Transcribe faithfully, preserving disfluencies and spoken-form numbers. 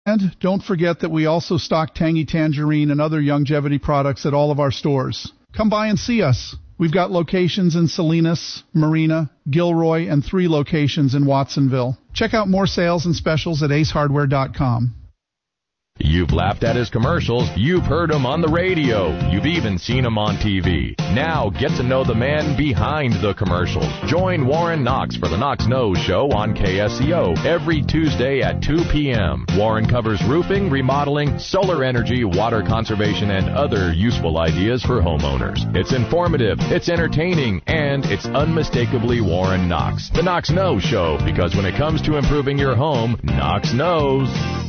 And don't forget that we also stock Tangy Tangerine and other longevity products at all of our stores. Come by and see us. We've got locations in Salinas, Marina, Gilroy, and three locations in Watsonville. Check out more sales and specials at ace hardware dot com. You've laughed at his commercials. You've heard him on the radio. You've even seen him on T V. Now get to know the man behind the commercials. Join Warren Knox for the Knox Knows Show on K S C O every Tuesday at two p.m. Warren covers roofing, remodeling, solar energy, water conservation, and other useful ideas for homeowners. It's informative, it's entertaining, and it's unmistakably Warren Knox. The Knox Knows Show, because when it comes to improving your home, Knox knows.